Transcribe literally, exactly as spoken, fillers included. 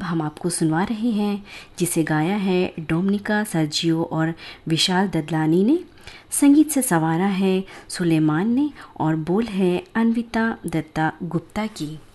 हम आपको सुनवा रहे हैं, जिसे गाया है डोमिनिका सर्जियो और विशाल ददलानी ने। संगीत से संवारा है सुलेमान ने और बोल है अन्विता दत्ता गुप्ता की।